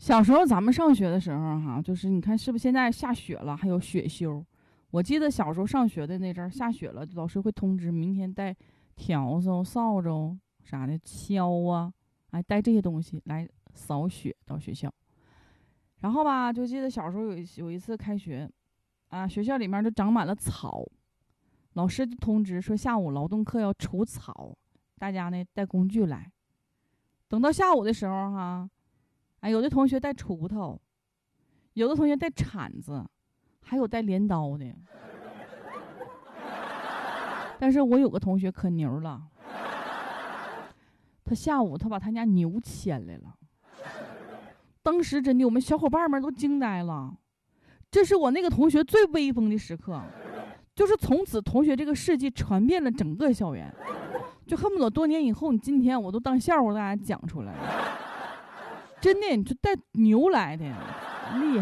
小时候咱们上学的时候哈，就是你看是不是现在下雪了，还有雪休。我记得小时候上学的那阵儿，下雪了，老师会通知明天带笤帚、扫帚啥的，锹啊，哎，带这些东西来扫雪到学校。然后吧，就记得小时候有一次开学，啊，学校里面就长满了草，老师就通知说下午劳动课要除草，大家呢带工具来。等到下午的时候哈，哎，有的同学带锄头，有的同学带铲子，还有带镰刀的。但是我有个同学可牛了，他下午他把他家牛牵来了。当时真的我们小伙伴们都惊呆了，这是我那个同学最威风的时刻，就是从此同学这个事迹传遍了整个校园，就恨不得多年以后你今天我都当笑话大家讲出来了。真的，你就带牛来的，厉害。